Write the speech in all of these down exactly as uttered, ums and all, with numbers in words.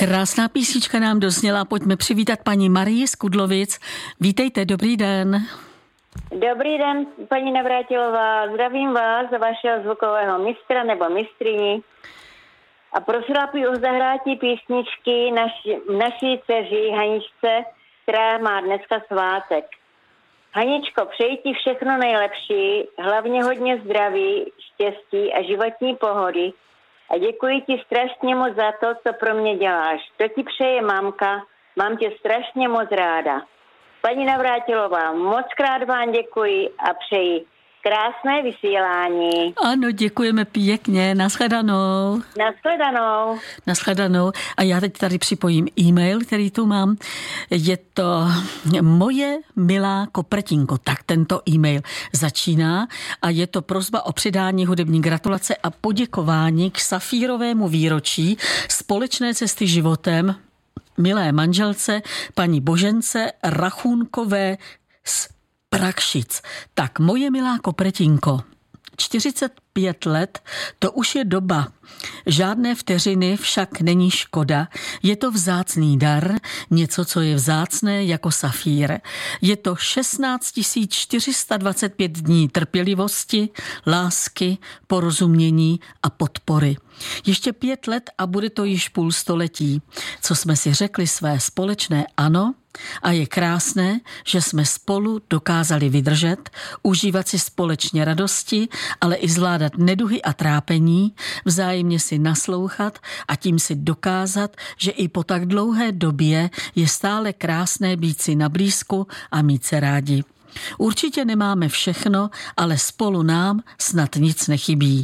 Krásná písnička nám dozněla. Pojďme přivítat paní Marii z Kudlovic. Vítejte, dobrý den. Dobrý den, paní Navrátilová. Zdravím vás za vašeho zvukového mistra nebo mistryni. A prosila bych o zahrátí písničky naši, naší dceři Haničce, která má dneska svátek. Haničko, přeji ti všechno nejlepší, hlavně hodně zdraví, štěstí a životní pohody. A děkuji ti strašně moc za to, co pro mě děláš. To ti přeje mámka, mám tě strašně moc ráda. Paní Navrátilová, moc krát vám děkuji a přeji krásné vysílání. Ano, děkujeme pěkně, nashledanou. Nashledanou. Nashledanou. A já teď tady připojím e-mail, který tu mám. Je to moje milá Koprtinko. Tak tento e-mail začíná a je to prosba o přidání hudební gratulace a poděkování k safírovému výročí společné cesty životem milé manželce paní Božence Rachůnkové z Prakšic. Tak moje milá Kopretinko, čtyřicet pět let, to už je doba. Žádné vteřiny však není škoda. Je to vzácný dar, něco, co je vzácné jako safír. Je to šestnáct tisíc čtyři sta dvacet pět dní trpělivosti, lásky, porozumění a podpory. Ještě pět let a bude to již půl století, co jsme si řekli své společné ano, a je krásné, že jsme spolu dokázali vydržet, užívat si společně radosti, ale i zvládat neduhy a trápení, vzájemně si naslouchat a tím si dokázat, že i po tak dlouhé době je stále krásné být si na blízku a mít se rádi. Určitě nemáme všechno, ale spolu nám snad nic nechybí.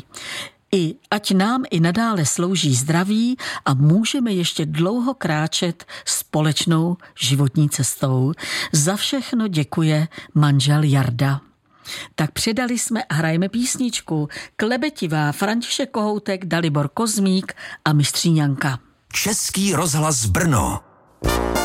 I ať nám i nadále slouží zdraví a můžeme ještě dlouho kráčet společnou životní cestou. Za všechno děkuje manžel Jarda. Tak předali jsme a hrajeme písničku Klebetivá, František Kohoutek, Dalibor Kozmík a Mistříňanka. Český rozhlas Brno.